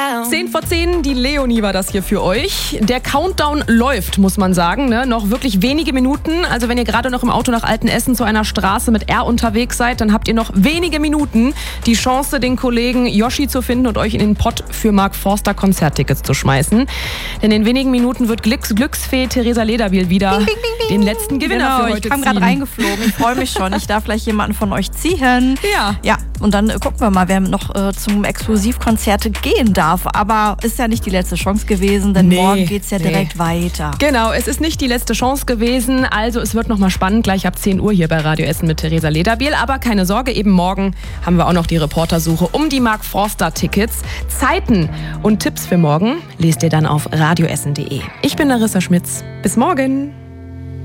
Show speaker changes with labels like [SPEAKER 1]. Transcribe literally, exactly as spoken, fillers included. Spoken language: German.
[SPEAKER 1] zehn vor zehn, die Leonie war das hier für euch. Der Countdown läuft, muss man sagen. Ne? Noch wirklich wenige Minuten. Also wenn ihr gerade noch im Auto nach Altenessen zu einer Straße mit R unterwegs seid, dann habt ihr noch wenige Minuten die Chance, den Kollegen Yoshi zu finden und euch in den Pott für Mark Forster Konzerttickets zu schmeißen. Denn in wenigen Minuten wird Glücks Glücksfee Theresa Lederbiel wieder ding, ding, ding, ding. den letzten Gewinner
[SPEAKER 2] genau,
[SPEAKER 1] für heute
[SPEAKER 2] ich kam
[SPEAKER 1] ziehen.
[SPEAKER 2] gerade reingeflogen. Ich freue mich schon. Ich darf gleich jemanden von euch ziehen.
[SPEAKER 1] Ja.
[SPEAKER 2] Ja, und dann äh, gucken wir mal, wer noch äh, zum Exklusivkonzert gehen darf. Aber ist ja nicht die letzte Chance gewesen, denn
[SPEAKER 1] nee,
[SPEAKER 2] morgen geht's ja
[SPEAKER 1] nee.
[SPEAKER 2] direkt weiter.
[SPEAKER 1] Genau, es ist nicht die letzte Chance gewesen. Also es wird nochmal spannend, gleich ab zehn Uhr hier bei Radio Essen mit Theresa Lederbiel. Aber keine Sorge, eben morgen haben wir auch noch die Reportersuche um die Mark Forster Tickets. Zeiten und Tipps für morgen lest ihr dann auf radioessen punkt de. Ich bin Larissa Schmitz. Bis morgen.